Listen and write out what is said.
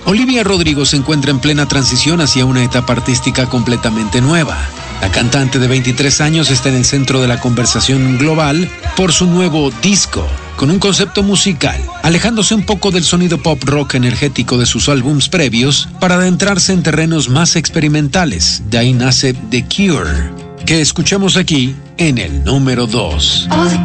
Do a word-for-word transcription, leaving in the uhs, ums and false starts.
Olivia Rodrigo se encuentra en plena transición hacia una etapa artística completamente nueva. La cantante de veintitrés años está en el centro de la conversación global por su nuevo disco, con un concepto musical, alejándose un poco del sonido pop rock energético de sus álbumes previos para adentrarse en terrenos más experimentales. De ahí nace The Cure, que escuchamos aquí en el número dos.